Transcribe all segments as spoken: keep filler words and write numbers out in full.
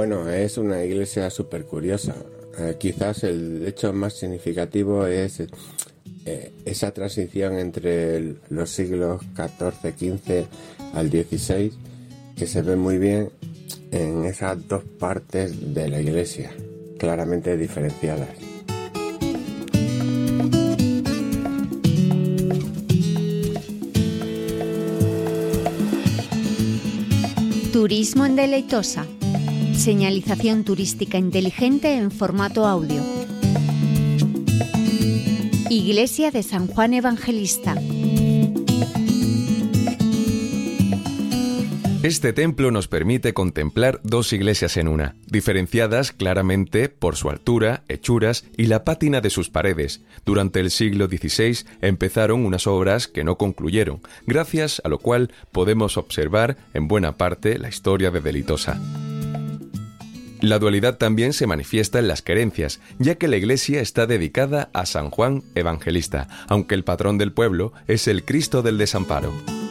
Bueno, es una iglesia súper curiosa. Eh, quizás el hecho más significativo es eh, esa transición entre el, los siglos catorce quince al dieciséis, que se ve muy bien en esas dos partes de la iglesia, claramente diferenciadas. Turismo en Deleitosa. Señalización turística inteligente en formato audio. Iglesia de San Juan Evangelista. Este templo nos permite contemplar dos iglesias en una, diferenciadas claramente por su altura, hechuras y la pátina de sus paredes. Durante el siglo dieciséis empezaron unas obras que no concluyeron, gracias a lo cual podemos observar en buena parte la historia de Deleitosa. La dualidad también se manifiesta en las creencias, ya que la iglesia está dedicada a San Juan Evangelista, aunque el patrón del pueblo es el Cristo del Desamparo.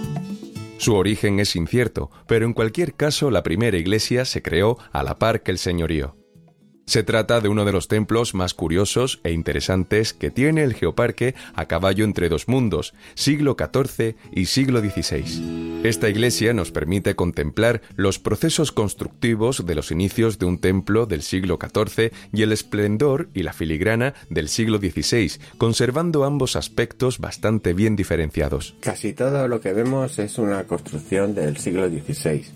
Su origen es incierto, pero en cualquier caso la primera iglesia se creó a la par que el señorío. Se trata de uno de los templos más curiosos e interesantes que tiene el Geoparque a caballo entre dos mundos, siglo catorce y siglo dieciséis. Esta iglesia nos permite contemplar los procesos constructivos de los inicios de un templo del siglo catorce y el esplendor y la filigrana del siglo dieciséis, conservando ambos aspectos bastante bien diferenciados. Casi todo lo que vemos es una construcción del siglo dieciséis.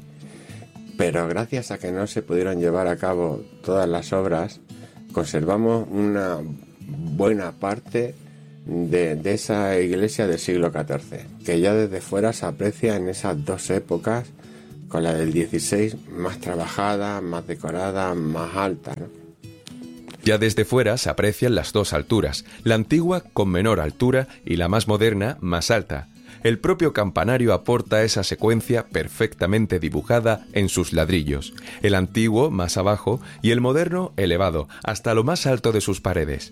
Pero gracias a que no se pudieron llevar a cabo todas las obras, conservamos una buena parte de, de esa iglesia del siglo catorce, que ya desde fuera se aprecia en esas dos épocas, con la del dieciséis más trabajada, más decorada, más alta, ¿no? Ya desde fuera se aprecian las dos alturas, la antigua con menor altura y la más moderna más alta. El propio campanario aporta esa secuencia perfectamente dibujada en sus ladrillos, el antiguo más abajo y el moderno elevado hasta lo más alto de sus paredes.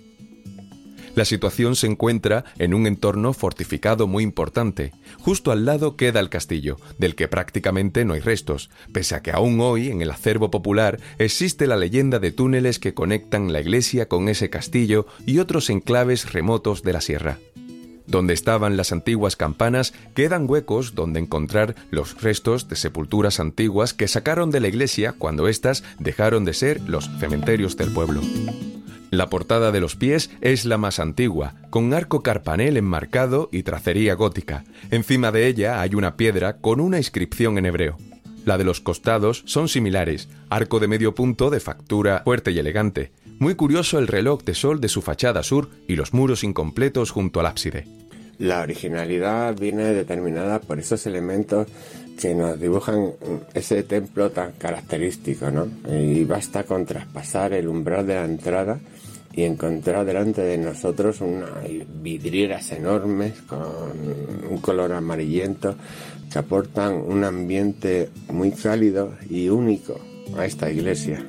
La situación se encuentra en un entorno fortificado muy importante. Justo al lado queda el castillo, del que prácticamente no hay restos, pese a que aún hoy en el acervo popular existe la leyenda de túneles que conectan la iglesia con ese castillo y otros enclaves remotos de la sierra. Donde estaban las antiguas campanas quedan huecos donde encontrar los restos de sepulturas antiguas que sacaron de la iglesia cuando éstas dejaron de ser los cementerios del pueblo. La portada de los pies es la más antigua, con arco carpanel enmarcado y tracería gótica. Encima de ella hay una piedra con una inscripción en hebreo. La de los costados son similares, arco de medio punto de factura fuerte y elegante. Muy curioso el reloj de sol de su fachada sur y los muros incompletos junto al ábside. La originalidad viene determinada por esos elementos que nos dibujan ese templo tan característico, ¿no? Y basta con traspasar el umbral de la entrada y encontrar delante de nosotros unas vidrieras enormes con un color amarillento que aportan un ambiente muy cálido y único a esta iglesia.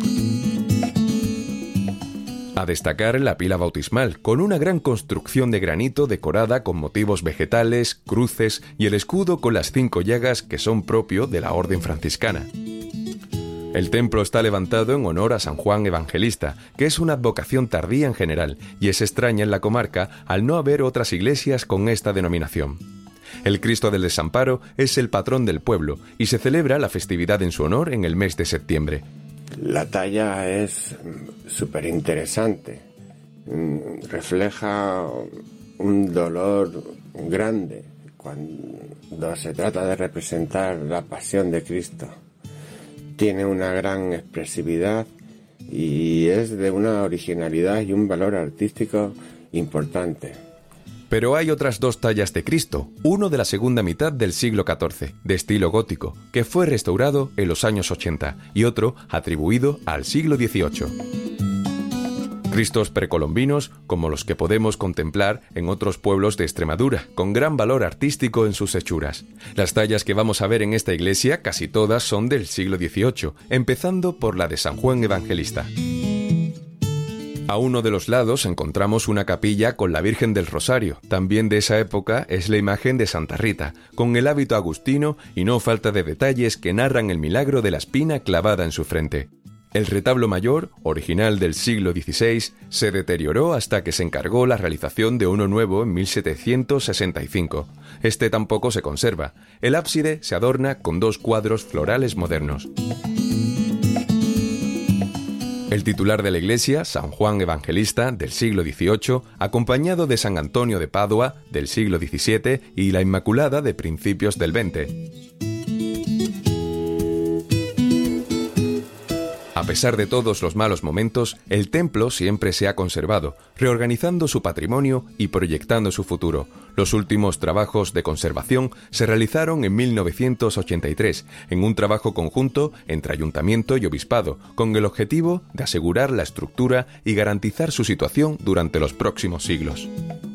A destacar la pila bautismal, con una gran construcción de granito decorada con motivos vegetales, cruces y el escudo con las cinco llagas que son propio de la orden franciscana. El templo está levantado en honor a San Juan Evangelista, que es una advocación tardía en general y es extraña en la comarca al no haber otras iglesias con esta denominación. El Cristo del Desamparo es el patrón del pueblo y se celebra la festividad en su honor en el mes de septiembre. La talla es súper interesante, refleja un dolor grande cuando se trata de representar la pasión de Cristo. Tiene una gran expresividad y es de una originalidad y un valor artístico importante. Pero hay otras dos tallas de Cristo, uno de la segunda mitad del siglo catorce, de estilo gótico, que fue restaurado en los años ochenta, y otro atribuido al siglo dieciocho. Cristos precolombinos como los que podemos contemplar en otros pueblos de Extremadura, con gran valor artístico en sus hechuras. Las tallas que vamos a ver en esta iglesia casi todas son del siglo dieciocho, empezando por la de San Juan Evangelista. A uno de los lados encontramos una capilla con la Virgen del Rosario. También de esa época es la imagen de Santa Rita, con el hábito agustino y no falta de detalles que narran el milagro de la espina clavada en su frente. El retablo mayor, original del siglo dieciséis, se deterioró hasta que se encargó la realización de uno nuevo en mil setecientos sesenta y cinco. Este tampoco se conserva. El ábside se adorna con dos cuadros florales modernos. El titular de la iglesia, San Juan Evangelista, del siglo dieciocho, acompañado de San Antonio de Padua, del siglo diecisiete, y la Inmaculada de principios del veinte. A pesar de todos los malos momentos, el templo siempre se ha conservado, reorganizando su patrimonio y proyectando su futuro. Los últimos trabajos de conservación se realizaron en mil novecientos ochenta y tres, en un trabajo conjunto entre ayuntamiento y obispado, con el objetivo de asegurar la estructura y garantizar su situación durante los próximos siglos.